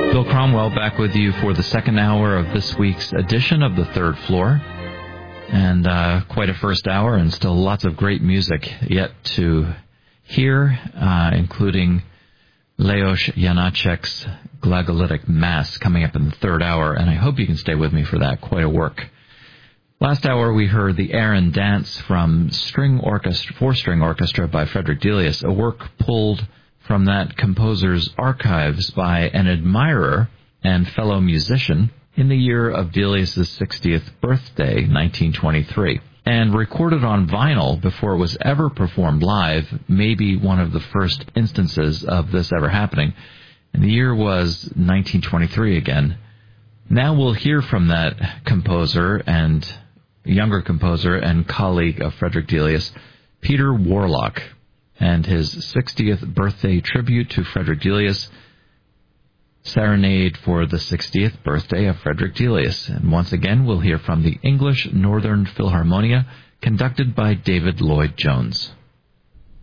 Bill Cromwell back with you for the second hour of this week's edition of The Third Floor. And quite a first hour, and still lots of great music yet to hear, including Leos Janáček's Glagolitic Mass coming up in the third hour, and I hope you can stay with me for that. Quite a work. Last hour we heard the Air and Dance from four-string orchestra by Frederick Delius, a work pulled from that composer's archives by an admirer and fellow musician in the year of Delius' 60th birthday, 1923, and recorded on vinyl before it was ever performed live, maybe one of the first instances of this ever happening. And the year was 1923 again. Now we'll hear from that composer and younger composer and colleague of Frederick Delius, Peter Warlock, and his 60th birthday tribute to Frederick Delius, Serenade for the 60th birthday of Frederick Delius. And once again, we'll hear from the English Northern Philharmonia, conducted by David Lloyd Jones.